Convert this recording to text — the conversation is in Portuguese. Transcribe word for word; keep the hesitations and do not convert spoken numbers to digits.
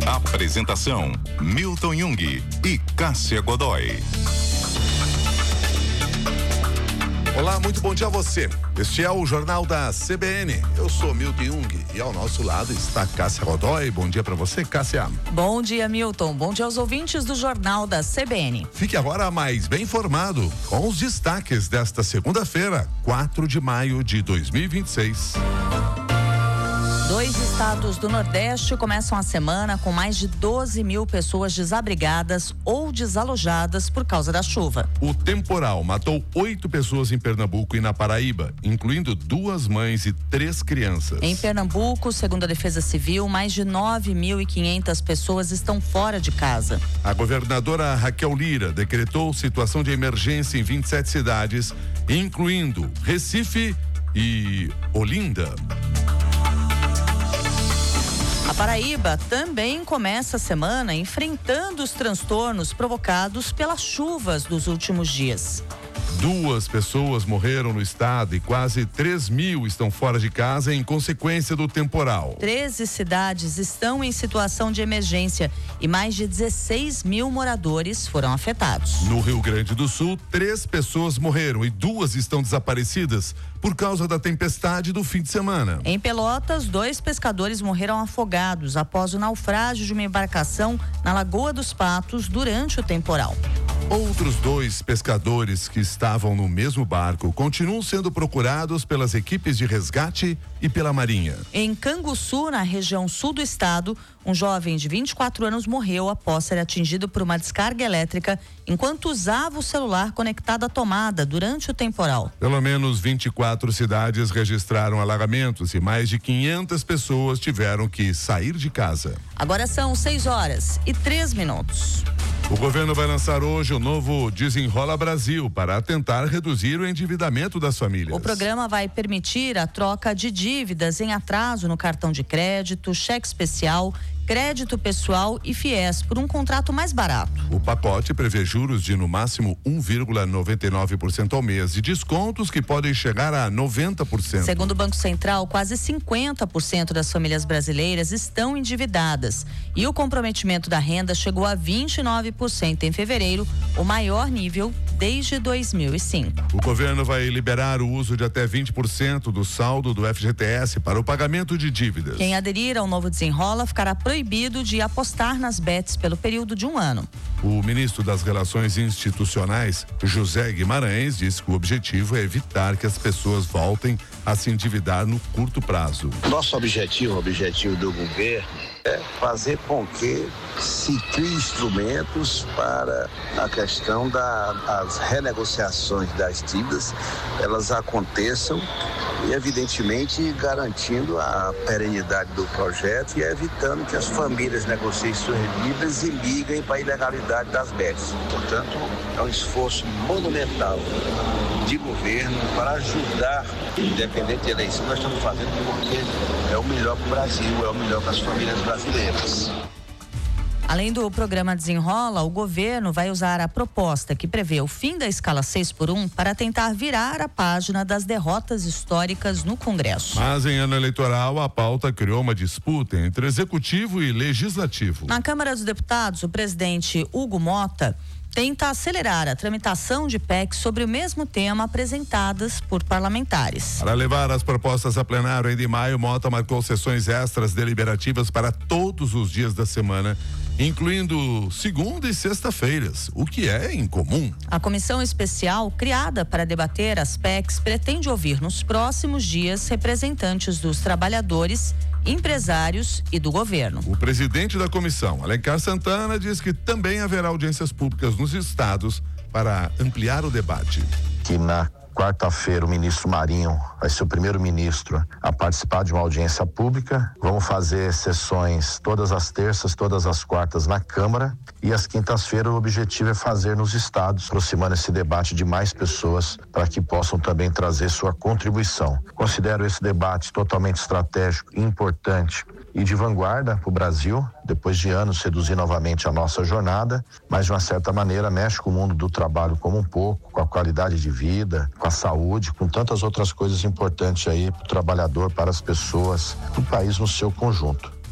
Apresentação: Milton Jung e Cássia Godoy. Olá, muito bom dia a você. Este é o Jornal da C B N. Eu sou Milton Jung e ao nosso lado está Cássia Godoy. Bom dia para você, Cássia. Bom dia, Milton. Bom dia aos ouvintes do Jornal da C B N. Fique agora mais bem informado com os destaques desta segunda-feira, quatro de maio de dois mil e vinte e seis. Dois estados do Nordeste começam a semana com mais de doze mil pessoas desabrigadas ou desalojadas por causa da chuva. O temporal matou oito pessoas em Pernambuco e na Paraíba, incluindo duas mães e três crianças. Em Pernambuco, segundo a Defesa Civil, mais de nove mil e quinhentas pessoas estão fora de casa. A governadora Raquel Lira decretou situação de emergência em vinte e sete cidades, incluindo Recife e Olinda. A Paraíba também começa a semana enfrentando os transtornos provocados pelas chuvas dos últimos dias. Duas pessoas morreram no estado e quase três mil estão fora de casa em consequência do temporal. Treze cidades estão em situação de emergência e mais de dezesseis mil moradores foram afetados. No Rio Grande do Sul, três pessoas morreram e duas estão desaparecidas por causa da tempestade do fim de semana. Em Pelotas, dois pescadores morreram afogados após o naufrágio de uma embarcação na Lagoa dos Patos durante o temporal. Outros dois pescadores que estavam no mesmo barco continuam sendo procurados pelas equipes de resgate e pela Marinha. Em Canguçu, na região sul do estado, um jovem de vinte e quatro anos morreu após ser atingido por uma descarga elétrica enquanto usava o celular conectado à tomada durante o temporal. Pelo menos vinte e quatro cidades registraram alagamentos e mais de quinhentas pessoas tiveram que sair de casa. Agora são seis horas e três minutos. O governo vai lançar hoje o novo Desenrola Brasil para tentar reduzir o endividamento das famílias. O programa vai permitir a troca de dívidas em atraso no cartão de crédito, cheque especial, crédito pessoal e fiéis por um contrato mais barato. O pacote prevê juros de no máximo um vírgula noventa e nove por cento ao mês e descontos que podem chegar a noventa por cento. Segundo o Banco Central, quase cinquenta por cento das famílias brasileiras estão endividadas e o comprometimento da renda chegou a vinte e nove por cento em fevereiro, o maior nível desde dois mil e cinco. O governo vai liberar o uso de até vinte por cento do saldo do F G T S para o pagamento de dívidas. Quem aderir ao novo Desenrola ficará proibido de apostar nas bets pelo período de um ano. O ministro das Relações Institucionais, José Guimarães, disse que o objetivo é evitar que as pessoas voltem a se endividar no curto prazo. Nosso objetivo, o objetivo do governo, é fazer com que se crie instrumentos para a questão das renegociações das dívidas, elas aconteçam e, evidentemente, garantindo a perenidade do projeto e evitando que as famílias negociem suas dívidas e migrem para a ilegalidade das bets. Portanto, é um esforço monumental de governo para ajudar, independente da eleição, nós estamos fazendo porque é o melhor para o Brasil, é o melhor para as famílias brasileiras. Além do programa Desenrola, o governo vai usar a proposta que prevê o fim da escala seis por um para tentar virar a página das derrotas históricas no Congresso. Mas em ano eleitoral, a pauta criou uma disputa entre executivo e legislativo. Na Câmara dos Deputados, o presidente Hugo Mota tenta acelerar a tramitação de P E Cs sobre o mesmo tema apresentadas por parlamentares. Para levar as propostas a plenário ainda em maio, Mota marcou sessões extras deliberativas para todos os dias da semana, incluindo segunda e sexta-feiras, o que é incomum. A comissão especial, criada para debater as P E Cs, pretende ouvir nos próximos dias representantes dos trabalhadores, empresários e do governo. O presidente da comissão, Alencar Santana, diz que também haverá audiências públicas nos estados para ampliar o debate. Que na quarta-feira o ministro Marinho vai ser o primeiro ministro a participar de uma audiência pública. Vamos fazer sessões todas as terças, todas as quartas na Câmara e às quintas-feiras o objetivo é fazer nos estados, aproximando esse debate de mais pessoas para que possam também trazer sua contribuição. Considero esse debate totalmente estratégico, importante e de vanguarda para o Brasil, depois de anos reduzir novamente a nossa jornada, mas de uma certa maneira mexe com o mundo do trabalho como um pouco, com a qualidade de vida, com a saúde, com tantas outras coisas importantes aí para o trabalhador, para as pessoas, para o país no seu conjunto.